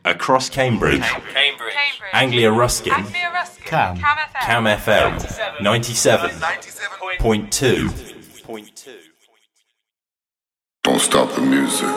Across Cambridge. Anglia Ruskin. Cam FM 97.2. Don't stop the music.